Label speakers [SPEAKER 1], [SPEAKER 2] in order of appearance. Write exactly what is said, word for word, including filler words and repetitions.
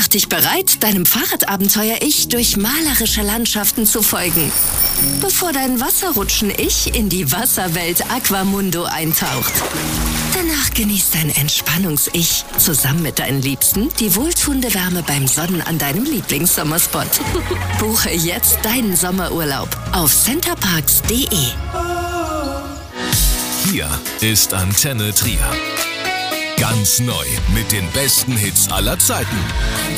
[SPEAKER 1] dich bereit, deinem Fahrradabenteuer-Ich durch malerische Landschaften zu folgen, bevor dein Wasserrutschen-Ich in die Wasserwelt Aquamundo eintaucht. Danach genießt dein Entspannungs-Ich zusammen mit deinen Liebsten die wohltuende Wärme beim Sonnen an deinem Lieblingssommerspot. Buche jetzt deinen Sommerurlaub auf centerparks punkt de.
[SPEAKER 2] Hier ist Antenne Trier. Ganz neu mit den besten Hits aller Zeiten.